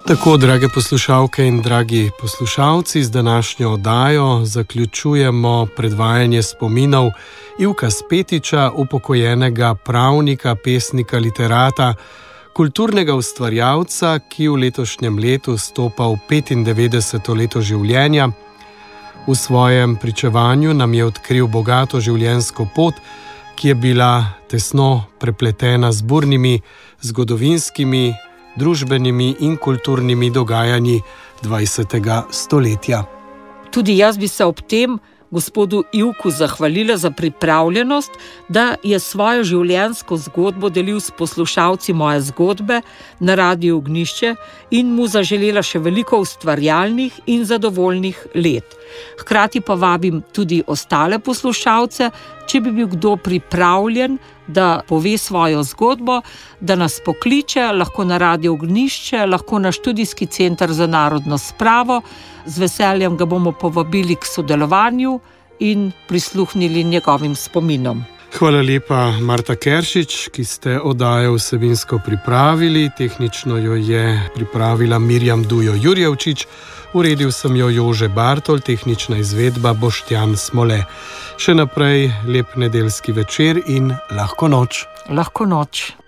Tako, drage poslušalke in dragi poslušalci, z današnjo oddajo zaključujemo predvajanje spominov Ivka Spetiča, upokojenega pravnika, pesnika, literata, kulturnega ustvarjalca, ki v letošnjem letu stopa v 95. leto življenja. V svojem pričevanju nam je odkril bogato življenjsko pot, ki je bila tesno prepletena z burnimi, zgodovinskimi, družbenimi in kulturnimi dogajanji 20. stoletja. Tudi jaz bi se ob tem gospodu Ivku zahvalila za pripravljenost, da je svojo življenjsko zgodbo delil s poslušalci Moje zgodbe na Radiu Ognjišče in mu zaželela še veliko ustvarjalnih in zadovoljnih let. Hkrati pa vabim tudi ostale poslušalce, če bi bil kdo pripravljen, da pove svojo zgodbo, da nas pokliče, lahko na Radio Ognjišče, lahko na Študijski center za narodno spravo. Z veseljem ga bomo povabili k sodelovanju in prisluhnili njegovim spominom. Hvala lepa, Marta Keršič, ki ste oddajo vsebinsko pripravili. Tehnično jo je pripravila Mirjam Dujo Jurjevčič, uredil sem jo Jože Bartol, tehnična izvedba Boštjan Smole. Še naprej lep nedeljski večer in lahko noč. Lahko noč.